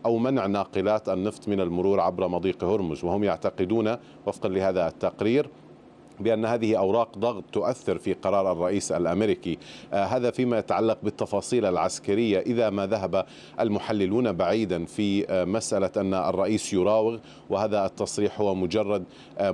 أو منع ناقلات النفط من المرور عبر مضيق هرمز. وهم يعتقدون وفقا لهذا التقرير بأن هذه أوراق ضغط تؤثر في قرار الرئيس الأمريكي. هذا فيما يتعلق بالتفاصيل العسكرية. إذا ما ذهب المحللون بعيدا في مسألة أن الرئيس يراوغ، وهذا التصريح هو مجرد